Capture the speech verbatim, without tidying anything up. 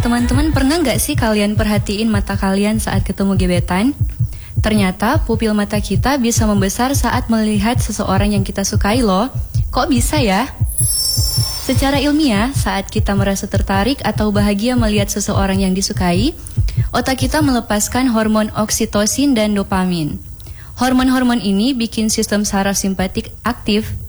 Teman-teman, pernah nggak sih kalian perhatiin mata kalian saat ketemu gebetan? Ternyata pupil mata kita bisa membesar saat melihat seseorang yang kita sukai loh. Kok bisa ya? Secara ilmiah, saat kita merasa tertarik atau bahagia melihat seseorang yang disukai, otak kita melepaskan hormon oksitosin dan dopamin. Hormon-hormon ini bikin sistem saraf simpatik aktif